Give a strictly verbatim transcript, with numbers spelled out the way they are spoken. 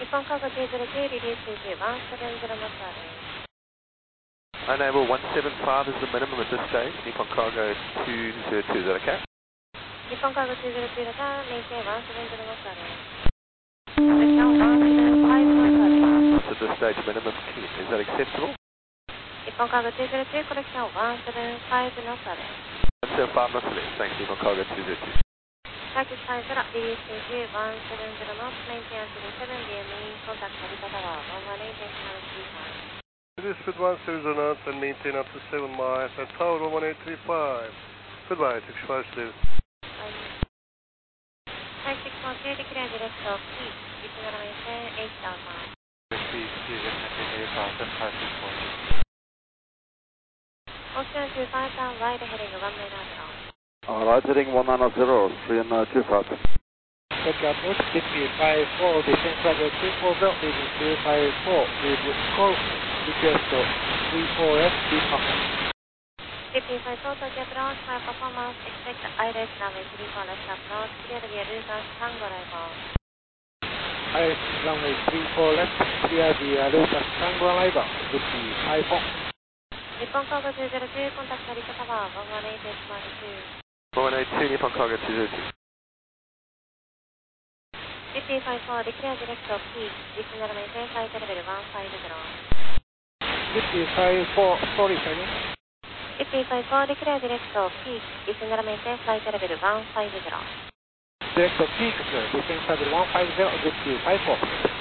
Nippon Cargo two zero two, release two two one seven zero Masaru. Enable one seven five is the minimum at this stage. Nippon Cargo two zero two, is that okay? Nippon Cargo two zero two, maintain one seven zero Masaru. Correction one seven five Masaru. At this stage, minimum key. Is that acceptable? Nippon Cargo two zero two, correction one seven five Masaru. one seven five Masaru, thanks Nippon Cargo two zero two. Turkish five zero, release two two one seven zero knots, maintain three seven, D M E, contact Narita Tower, one one eight, decimal three five. Release with one seven zero knots and maintain up to seven miles at tower one one eight three five. Goodbye, Turkish five zero. Type six one two, declare direct of P, decimal maintain eight thousand. Ocean two five down, right heading one nine zero. Uh, right heading one nine zero, three and two five. Copy approach, D P five four, descent level two four zero, leading two five four, with call, request three four S, departure. D P five four, Tokyo approach, fire performance, expect I R S runway three four left approach, clear via Lucas, Tango arrival. I R S runway three four left, clear via Lucas, Tango arrival, D P five four. Nippon Cargo two zero two, contact Narita Tower, one one eight decimal two. one one eight two, Nippon Cargo two zero two. D P five four, declare direct of P, decimal maintain flight level one five zero. D P five four, sorry, again. D P five four, declare direct of P, decimal maintain flight level one five zero. Direct of peak, descent level one five zero, D P five four.